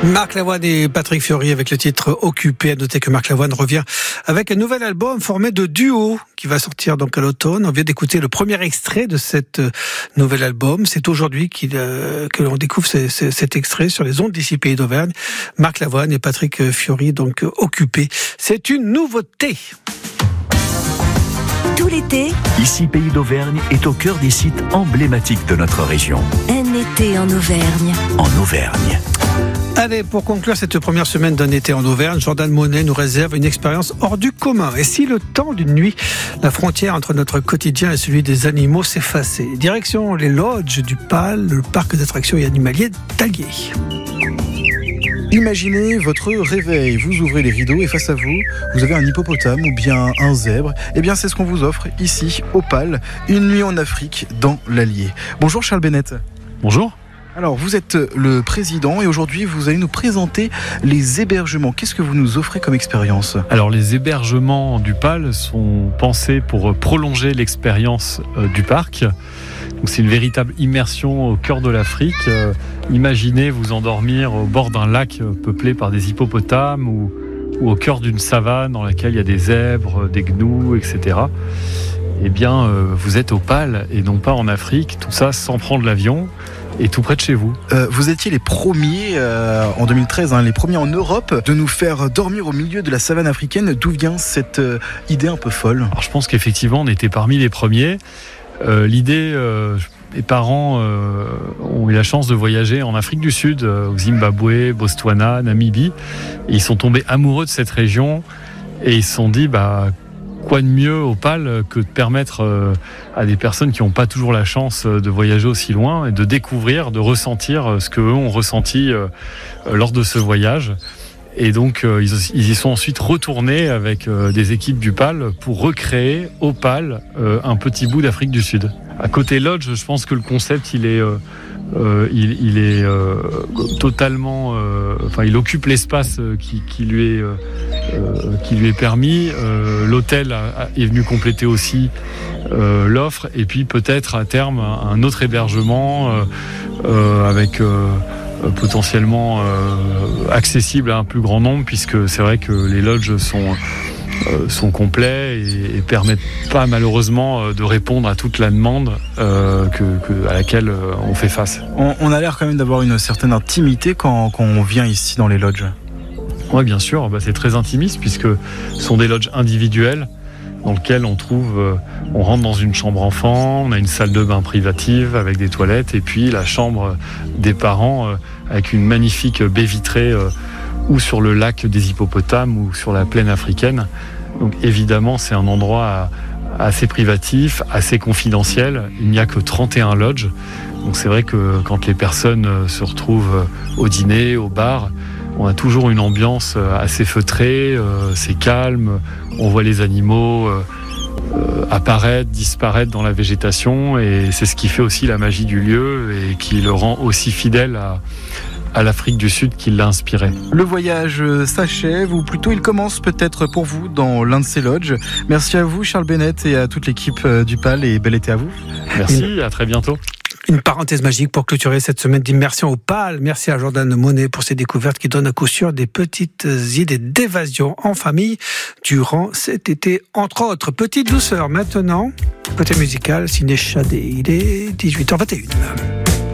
Marc Lavoine et Patrick Fiori avec le titre Occupé. À noter que Marc Lavoine revient avec un nouvel album formé de duos qui va sortir donc à l'automne. On vient d'écouter le premier extrait de cet nouvel album. C'est aujourd'hui que l'on découvre cet extrait sur les ondes d'ici Pays d'Auvergne. Marc Lavoine et Patrick Fiori, donc Occupé. C'est une nouveauté. Tout l'été, Ici Pays d'Auvergne est au cœur des sites emblématiques de notre région. un été en Auvergne. En Auvergne. Allez, pour conclure cette première semaine d'un été en Auvergne, Jordan Monet nous réserve une expérience hors du commun. Et si le temps d'une nuit, la frontière entre notre quotidien et celui des animaux s'effaçait? Direction les lodges du PAL, le parc d'attractions et animalier d'Allier. Imaginez votre réveil, vous ouvrez les rideaux et face à vous, vous avez un hippopotame ou bien un zèbre. Eh bien, c'est ce qu'on vous offre ici, au PAL, une nuit en Afrique, dans l'Allier. Bonjour Charles Bennett. Bonjour. Alors, vous êtes le président et aujourd'hui, vous allez nous présenter les hébergements. Qu'est-ce que vous nous offrez comme expérience ? Alors les hébergements du PAL sont pensés pour prolonger l'expérience du parc. Donc c'est une véritable immersion au cœur de l'Afrique. Imaginez vous endormir au bord d'un lac peuplé par des hippopotames ou au cœur d'une savane dans laquelle il y a des zèbres, des gnous, etc. Eh bien, vous êtes au PAL et non pas en Afrique. Tout ça sans prendre l'avion et tout près de chez vous. Vous étiez les premiers, en 2013, les premiers en Europe, de nous faire dormir au milieu de la savane africaine. D'où vient cette idée un peu folle ? Alors je pense qu'effectivement on était parmi les premiers. L'idée, les parents ont eu la chance de voyager en Afrique du Sud, au Zimbabwe, Botswana, Namibie. Et ils sont tombés amoureux de cette région et ils se sont dit, quoi de mieux au PAL que de permettre à des personnes qui n'ont pas toujours la chance de voyager aussi loin et de découvrir, de ressentir ce qu'eux ont ressenti lors de ce voyage. Et donc ils y sont ensuite retournés avec des équipes du PAL pour recréer au PAL un petit bout d'Afrique du Sud. À côté lodge, je pense que le concept il est totalement, il occupe l'espace qui lui est permis. L'hôtel est venu compléter aussi l'offre et puis peut-être à terme un autre hébergement avec potentiellement accessible à un plus grand nombre, puisque c'est vrai que les lodges sont complets et permettent pas malheureusement de répondre à toute la demande à laquelle on fait face. On a l'air quand même d'avoir une certaine intimité quand on vient ici dans les lodges. Oui, bien sûr, c'est très intimiste puisque ce sont des lodges individuels dans lesquels on rentre dans une chambre enfant, on a une salle de bain privative avec des toilettes et puis la chambre des parents avec une magnifique baie vitrée ou sur le lac des hippopotames ou sur la plaine africaine. Donc évidemment, c'est un endroit assez privatif, assez confidentiel. Il n'y a que 31 lodges. Donc c'est vrai que quand les personnes se retrouvent au dîner, au bar, on a toujours une ambiance assez feutrée, c'est calme, on voit les animaux apparaître, disparaître dans la végétation et c'est ce qui fait aussi la magie du lieu et qui le rend aussi fidèle à l'Afrique du Sud qui l'a inspiré. Le voyage s'achève, ou plutôt il commence peut-être pour vous dans l'un de ces lodges. Merci à vous Charles Bennett et à toute l'équipe du PAL et bel été à vous. Merci, à très bientôt. Une parenthèse magique pour clôturer cette semaine d'immersion au PAL. Merci à Jordan Monet pour ses découvertes qui donnent à coup sûr des petites idées d'évasion en famille durant cet été, entre autres. Petite douceur maintenant, côté musical, ciné Chadé. Il est 18h21.